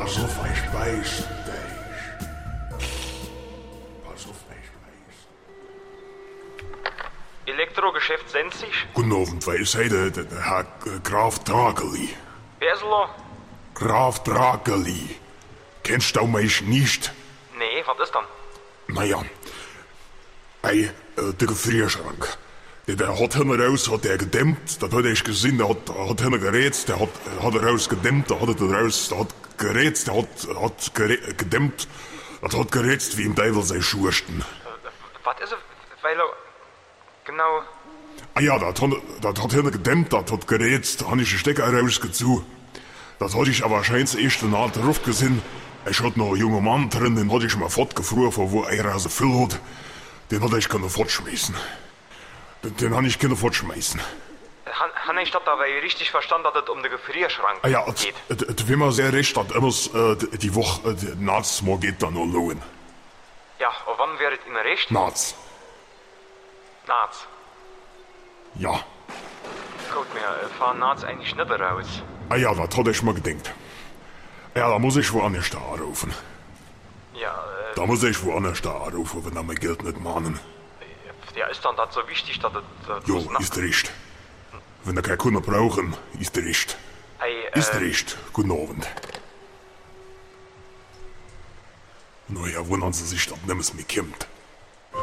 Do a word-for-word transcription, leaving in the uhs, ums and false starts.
Pass auf, ich weiß dich. Pass auf, ich weiß. Elektrogeschäft Senzig? Guten Abend, wer ist heute der, der Herr äh, Graf Drageli? Wer ist er? Graf Drageli. Kennst du mich nicht? Nee, was ist dann? Naja, ey, äh, der Gefrierschrank. Der, der hat hinten raus, hat der gedämmt, das hat ich gesehen, der hat, hat hinten gerätzt, der hat, hat er raus gedämmt, der hat er raus, der hat gerätzt, der hat, hat gerä, gedämmt, das hat gerätzt wie im Teufel sei Schursten. Äh, was ist er? Weil er... Genau... Ah ja, das hat, das hat hinten gedämmt, das hat gerätzt, da hab ich den Stecker rausgezogen. Das hatte ich aber wahrscheinlich erst in der drauf gesehen. Ich hatte noch einen jungen Mann drin, den hatte ich mal fortgefroren, von wo er so viel hat. Den hatte ich können fortschmeißen. Den, den habe ich können fortschmeißen. Habe ich das aber richtig verstanden, dass es um den Gefrierschrank Ah ja, geht? es wäre mir sehr recht, dass immer äh, die Woche, äh, die Nachts mal geht dann noch lohnen. Ja, und wann wäre es Ihnen recht? Nachts. Nachts. Ja. Gut, wir fahren nachts eigentlich nicht raus. Ah ja, das hatte ich mir gedacht. Ja, da muss ich woanders da anrufen. Ja, äh... Da muss ich woanders da anrufen, wenn er mein Geld nicht mahnen. Ja, ist dann das so wichtig, dass es... Äh, Jo, ist recht. Wenn er keine Kunden brauchen, ist recht. Hey, äh... Ist recht. Guten Abend. Na ja, wundern Sie sich, dass nichts mehr kommt.